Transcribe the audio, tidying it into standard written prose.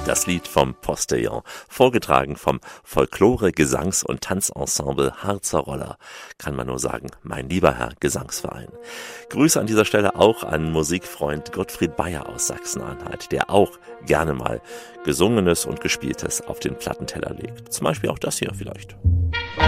Das Lied vom Postillon, vorgetragen vom Folklore-, Gesangs- und Tanzensemble Harzer Roller. Kann man nur sagen, mein lieber Herr Gesangsverein. Grüße an dieser Stelle auch an Musikfreund Gottfried Bayer aus Sachsen-Anhalt, der auch gerne mal Gesungenes und Gespieltes auf den Plattenteller legt. Zum Beispiel auch das hier vielleicht.